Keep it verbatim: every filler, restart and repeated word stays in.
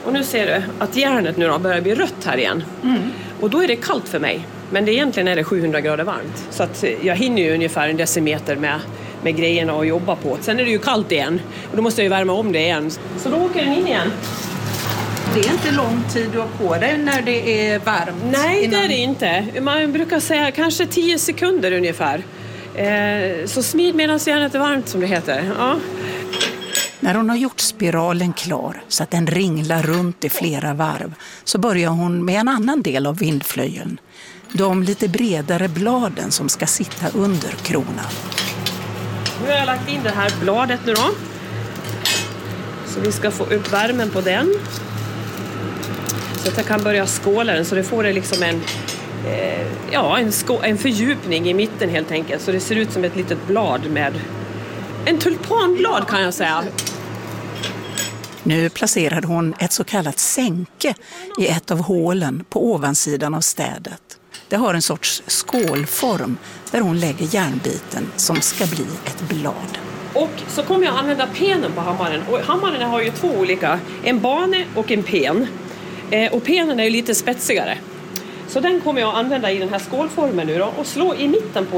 Och nu ser du att järnet nu då börjar bli rött här igen. Mm. Och då är det kallt för mig. Men det egentligen är det sjuhundra grader varmt. Så att jag hinner ju ungefär en decimeter med, med grejerna att jobba på. Sen är det ju kallt igen. Och då måste jag ju värma om det igen. Så då åker den in igen. Det är inte lång tid du har på dig när det är varmt. Nej, innan... det är det inte. Man brukar säga kanske tio sekunder ungefär. Eh, så smid medan järnet är varmt, som det heter. Ja. När hon har gjort spiralen klar så att den ringlar runt i flera varv så börjar hon med en annan del av vindflöjeln. De lite bredare bladen som ska sitta under kronan. Nu har jag lagt in det här bladet nu då. Så vi ska få upp värmen på den. Så att jag kan börja skåla den så det får det liksom en, eh, ja, en, skå- en fördjupning i mitten helt enkelt. Så det ser ut som ett litet blad med en tulpanblad kan jag säga. Nu placerar hon ett så kallat sänke i ett av hålen på ovansidan av städet. Det har en sorts skålform där hon lägger järnbiten som ska bli ett blad. Och så kommer jag använda penen på hammaren. Och hammaren har ju två olika, en bane och en pen. Eh, och penen är ju lite spetsigare. Så den kommer jag använda i den här skålformen nu då och slå i mitten på